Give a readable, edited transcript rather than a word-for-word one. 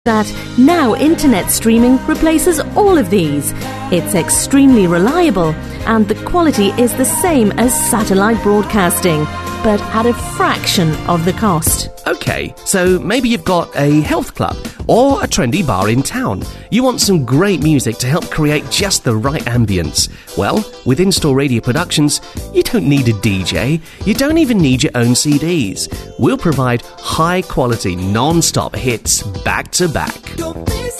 that now internet streaming replaces all of these. It's extremely reliable and the quality is the same as satellite broadcasting, but at a fraction of the cost. Okay, so maybe you've got a health club or a trendy bar in town. You want some great music to help create just the right ambience. Well, with In-Store Radio Productions, you don't need a DJ. You don't even need your own CDs. We'll provide high-quality, non-stop hits back to back.